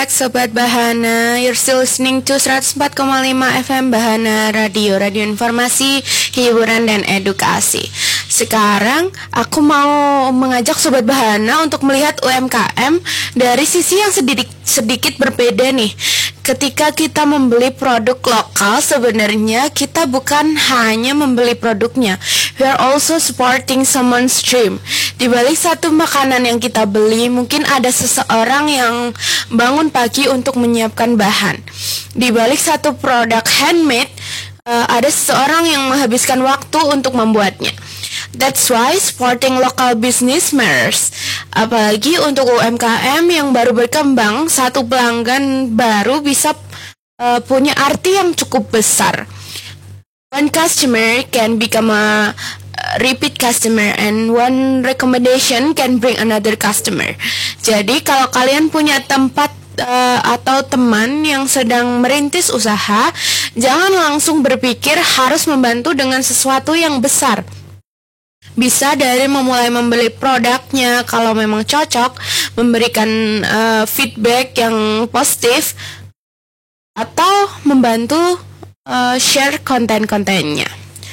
back Sobat Bahana. You're still listening to 104,5 FM Bahana Radio, radio informasi, hiburan, dan edukasi. Sekarang aku mau mengajak Sobat Bahana untuk melihat UMKM dari sisi yang sedikit berbeda nih. Ketika kita membeli produk lokal, sebenarnya kita bukan hanya membeli produknya, we are also supporting someone's dream. Di balik satu makanan yang kita beli, mungkin ada seseorang yang bangun pagi untuk menyiapkan bahan. Di balik satu produk handmade, ada seseorang yang menghabiskan waktu untuk membuatnya. That's why supporting local business matters. Apalagi untuk UMKM yang baru berkembang, satu pelanggan baru bisa punya arti yang cukup besar. One customer can become a repeat customer, and one recommendation can bring another customer. Jadi kalau kalian punya tempat atau teman yang sedang merintis usaha, jangan langsung berpikir harus membantu dengan sesuatu yang besar. Bisa dari memulai membeli produknya kalau memang cocok, memberikan feedback yang positif, atau membantu share konten-kontennya.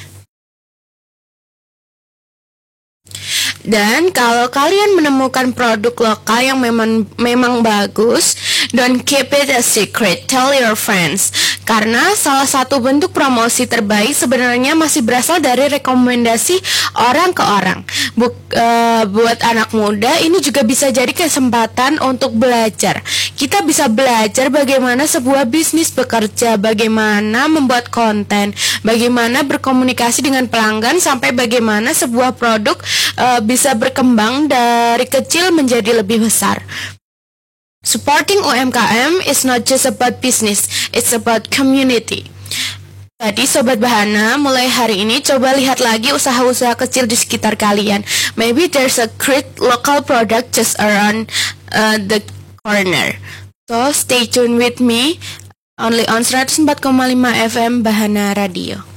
Dan kalau kalian menemukan produk lokal yang memang bagus, don't keep it a secret, tell your friends. Karena salah satu bentuk promosi terbaik sebenarnya masih berasal dari rekomendasi orang ke orang. Buat anak muda, ini juga bisa jadi kesempatan untuk belajar. Kita bisa belajar bagaimana sebuah bisnis bekerja, bagaimana membuat konten, bagaimana berkomunikasi dengan pelanggan, sampai bagaimana sebuah produk bisa berkembang dari kecil menjadi lebih besar. Supporting UMKM is not just about business, it's about community. Jadi Sobat Bahana, mulai hari ini coba lihat lagi usaha-usaha kecil di sekitar kalian. Maybe there's a great local product just around the corner. So stay tuned with me only on 104,5 FM Bahana Radio.